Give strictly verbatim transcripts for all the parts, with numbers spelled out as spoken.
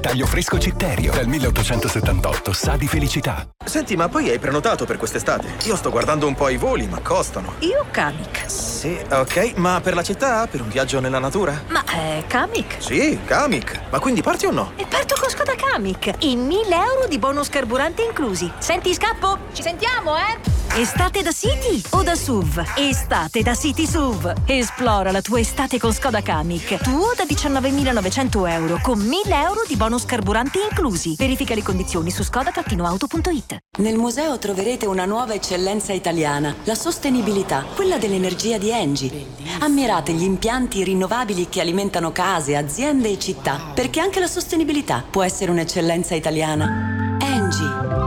Taglio fresco Citterio. Dal milleottocentosettantotto sa di felicità. Senti, ma poi hai prenotato per quest'estate? Io sto guardando un po' i voli, ma costano. Io Kamiq. Sì, ok, ma per la città? Per un viaggio nella natura? Ma è Kamiq. Sì, Kamiq. Ma quindi parti o no? E parto con Skoda Kamiq. E mille euro di bonus carburante inclusi. Senti, scappo? Ci sentiamo, eh? Estate da City o da S U V? Estate da City S U V. Esplora la tua estate con Skoda Kamiq. Tuo da diciannovemilanovecento euro con mille euro di bonus carburanti inclusi. Verifica le condizioni su skoda auto punto it. Nel museo troverete una nuova eccellenza italiana, la sostenibilità, quella dell'energia di Engie. Ammirate gli impianti rinnovabili che alimentano case, aziende e città, perché anche la sostenibilità può essere un'eccellenza italiana. Engie.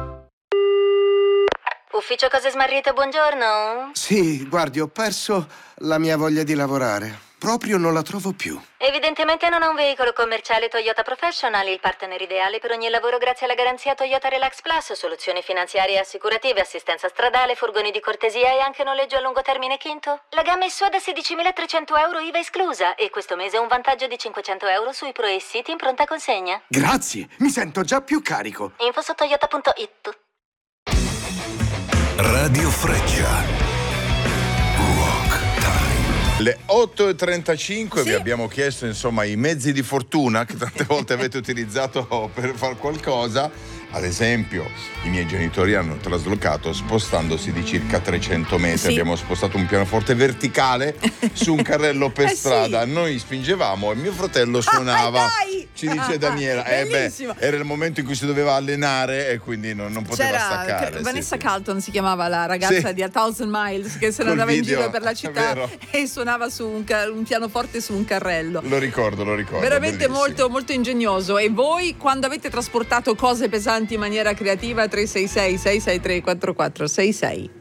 Ufficio Cose Smarrite, buongiorno. Sì, guardi, ho perso la mia voglia di lavorare. Proprio non la trovo più. Evidentemente non ha un veicolo commerciale Toyota Professional, il partner ideale per ogni lavoro grazie alla garanzia Toyota Relax Plus, soluzioni finanziarie e assicurative, assistenza stradale, furgoni di cortesia e anche noleggio a lungo termine quinto. La gamma è sua da sedicimilatrecento euro I V A esclusa e questo mese un vantaggio di cinquecento euro sui Pro e City in pronta consegna. Grazie, mi sento già più carico. Info su toyota punto it. Radio Freccia. Le otto e trentacinque Sì. Vi abbiamo chiesto insomma i mezzi di fortuna che tante volte avete utilizzato per fare qualcosa. Ad esempio, i miei genitori hanno traslocato spostandosi di circa trecento metri. Sì. Abbiamo spostato un pianoforte verticale su un carrello per Eh sì. strada. Noi spingevamo e mio fratello suonava. Ah, dai! Ci dice Daniela. Eh beh, Bellissimo. era il momento in cui si doveva allenare e quindi non, non poteva C'era staccare. che- sì, Vanessa sì. Carlton si chiamava la ragazza Sì. di A Thousand Miles che se ne Col andava in video, giro per la è città vero. e suonava su un, ca- un pianoforte su un carrello. Lo ricordo, lo ricordo. Veramente bellissimo. molto molto ingegnoso. E voi quando avete trasportato cose pesanti in maniera creativa? Tre sei sei sei sei tre quattro quattro sei sei.